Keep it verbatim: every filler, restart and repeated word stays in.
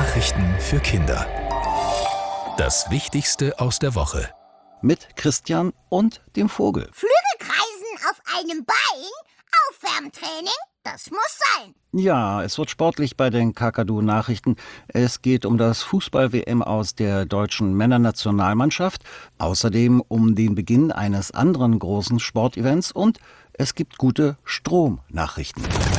Nachrichten für Kinder. Das Wichtigste aus der Woche. Mit Christian und dem Vogel. Flügelkreisen auf einem Bein? Aufwärmtraining? Das muss sein. Ja, es wird sportlich bei den Kakadu-Nachrichten. Es geht um das Fußball-W M aus der deutschen Männernationalmannschaft, außerdem um den Beginn eines anderen großen Sportevents und es gibt gute Stromnachrichten.